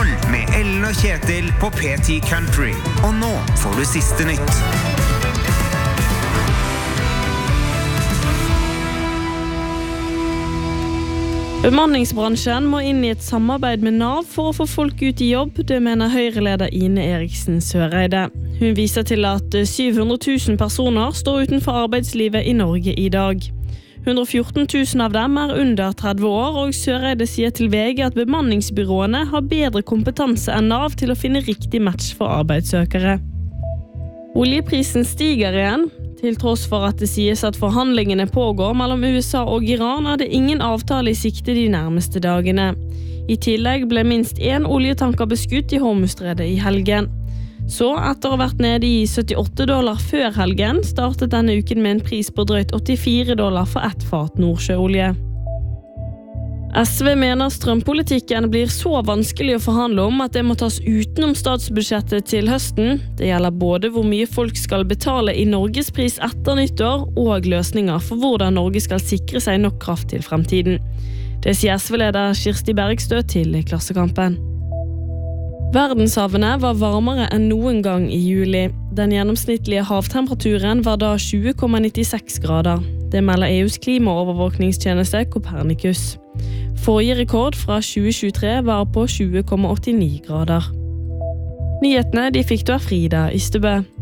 Morgen med Ellen og Kjetil på P10 Country. Og nå får du siste nytt. Bemanningsbransjen må inn i et samarbeid med NAV for å få folk ut i jobb, det mener Høyre-leder Ine Eriksen Søreide. Hun viser til at 700 000 personer står utenfor arbeidslivet i Norge i dag. 114 000 av dem er under 30 år, og Søreide sier til VG at bemanningsbyråene har bedre kompetanse enn NAV til å finne riktig match for arbeidssøkere. Oljeprisen stiger igjen. Til tross for at det sies at forhandlingene pågår mellom USA og Iran, er det ingen avtale i sikte de nærmeste dagene. I tillegg ble minst 1 oljetanker beskutt i Hormuzstredet i helgen. Så, etter å ha vært nede i $78 før helgen, startet denne uken med en pris på drøyt $84 for ett fat nordsjøolje. SV mener strømpolitikken blir så vanskelig å forhandle om at det må tas utenom statsbudsjettet til høsten. Det gjelder både hvor mye folk skal betale i Norgespris etter nyttår, og løsninger for hvordan Norge skal sikre seg nok kraft til fremtiden. Det sier SV-leder Kirsti Bergstø til Klassekampen. Verdenshavene var varmere enn noen gang i juli. Den gjennomsnittlige havtemperaturen var da 20,96 grader. Det melder EUs klimaovervåkningstjeneste Copernicus. Forrige rekord fra 2023 var på 20,89 grader. Nyhetene de fikk du av Frida Ystebø.